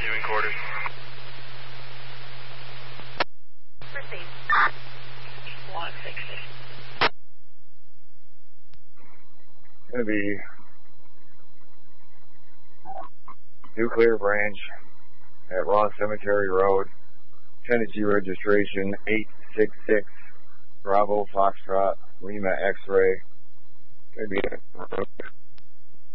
receiving quarters. Proceed. 160. Going to be Nuclear Branch at Ross Cemetery Road, Tennessee registration 866 Bravo Foxtrot Lima X-Ray. Going to be